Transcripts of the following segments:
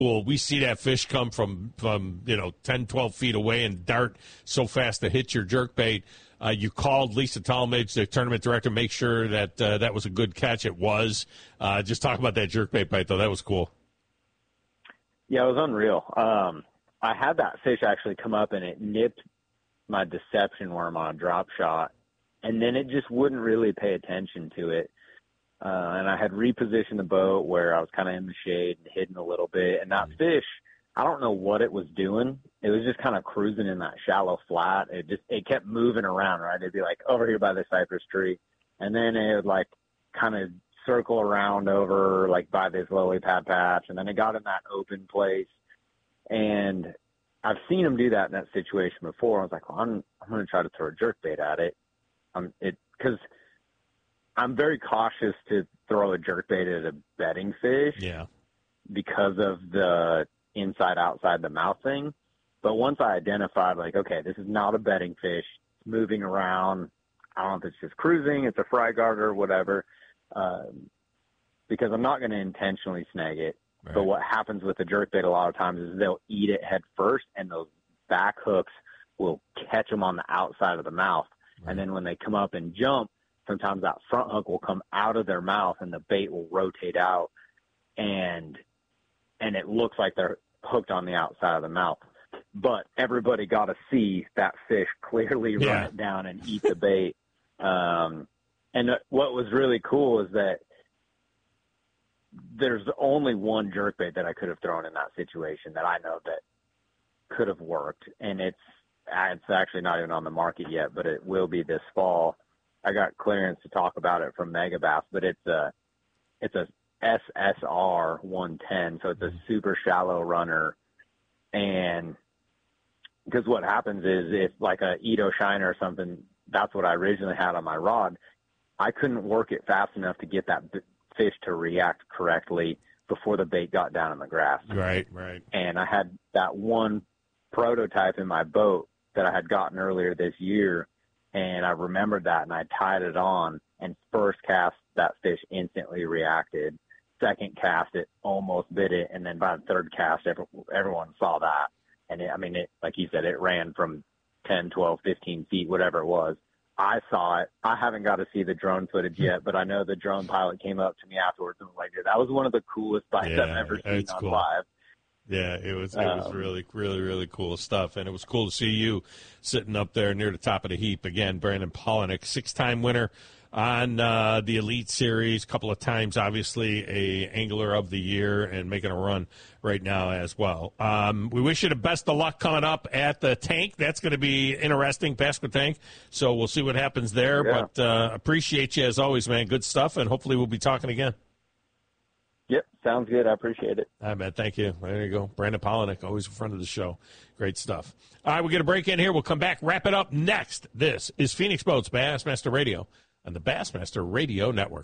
Well, we see that fish come from 10, 12 feet away and dart so fast to hit your jerkbait. You called Lisa Talmadge, the tournament director, make sure that that was a good catch. It was. Just talk about that jerkbait bite, though. That was cool. Yeah, it was unreal. I had that fish actually come up, and it nipped my deception worm on a drop shot, and then it just wouldn't really pay attention to it. And I had repositioned the boat where I was kind of in the shade and hidden a little bit. And that fish, I don't know what it was doing. It was just kind of cruising in that shallow flat. It kept moving around, right? It'd be like over here by the cypress tree. And then it would like kind of circle around over like by this lily pad patch. And then it got in that open place. And I've seen him do that in that situation before. I was like, well, I'm going to try to throw a jerkbait at it. Because I'm very cautious to throw a jerkbait at a bedding fish because of the inside-outside the mouth thing. But once I identified, like, okay, this is not a bedding fish. It's moving around. I don't know if it's just cruising, it's a fry garter, whatever, because I'm not going to intentionally snag it. Right. But what happens with the jerkbait a lot of times is they'll eat it head first, and those back hooks will catch them on the outside of the mouth. Right. And then when they come up and jump, sometimes that front hook will come out of their mouth and the bait will rotate out, and it looks like they're hooked on the outside of the mouth. But everybody got to see that fish clearly run it down and eat the bait. And what was really cool is that there's only one jerkbait that I could have thrown in that situation that I know that could have worked. And it's actually not even on the market yet, but it will be this fall. I got clearance to talk about it from Megabass, but it's a SSR 110, so it's a super shallow runner. And because what happens is if like a Edo Shiner or something, that's what I originally had on my rod, I couldn't work it fast enough to get that fish to react correctly before the bait got down in the grass. Right. And I had that one prototype in my boat that I had gotten earlier this year, and I remembered that, and I tied it on, and first cast, that fish instantly reacted. Second cast, it almost bit it, and then by the third cast, everyone saw that. And it, like you said, it ran from 10, 12, 15 feet, whatever it was. I saw it. I haven't got to see the drone footage yet, but I know the drone pilot came up to me afterwards and was like, that was one of the coolest bites I've ever seen on live. Yeah, it was really, really, really cool stuff. And it was cool to see you sitting up there near the top of the heap. Again, Brandon Palaniuk, 6-time winner on the Elite Series, a couple of times, obviously, a Angler of the Year and making a run right now as well. We wish you the best of luck coming up at the tank. That's going to be interesting, Pasqua Tank. So we'll see what happens there. Yeah. But appreciate you as always, man. Good stuff, and hopefully we'll be talking again. Yep, sounds good. I appreciate it. All right, man. Thank you. There you go. Brandon Palaniuk, always in front of the show. Great stuff. All right, we'll get a break in here. We'll come back, wrap it up next. This is Phoenix Boats Bassmaster Radio on the Bassmaster Radio Network.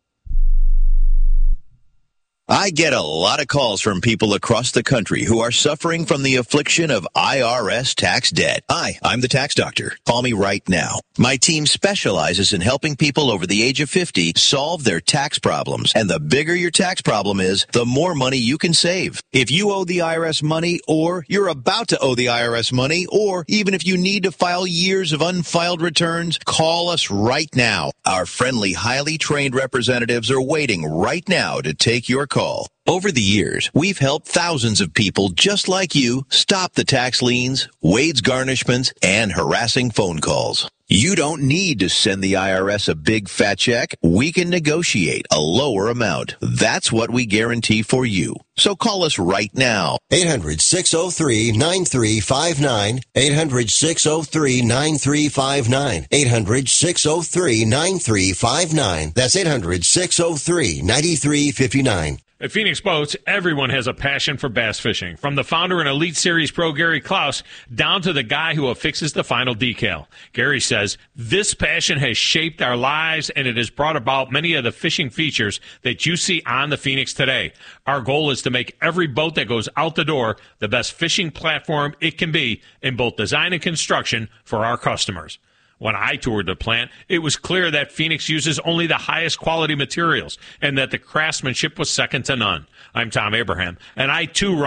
I get a lot of calls from people across the country who are suffering from the affliction of IRS tax debt. Hi, I'm the tax doctor. Call me right now. My team specializes in helping people over the age of 50 solve their tax problems. And the bigger your tax problem is, the more money you can save. If you owe the IRS money, or you're about to owe the IRS money, or even if you need to file years of unfiled returns, call us right now. Our friendly, highly trained representatives are waiting right now to take your call. Over the years, we've helped thousands of people just like you stop the tax liens, wage garnishments, and harassing phone calls. You don't need to send the IRS a big fat check. We can negotiate a lower amount. That's what we guarantee for you. So call us right now. 800-603-9359. 800-603-9359. 800-603-9359. That's 800-603-9359. At Phoenix Boats, everyone has a passion for bass fishing, from the founder and Elite Series pro Gary Klaus down to the guy who affixes the final decal. Gary says, this passion has shaped our lives, and it has brought about many of the fishing features that you see on the Phoenix today. Our goal is to make every boat that goes out the door the best fishing platform it can be in both design and construction for our customers. When I toured the plant, it was clear that Phoenix uses only the highest quality materials and that the craftsmanship was second to none. I'm Tom Abraham, and I too run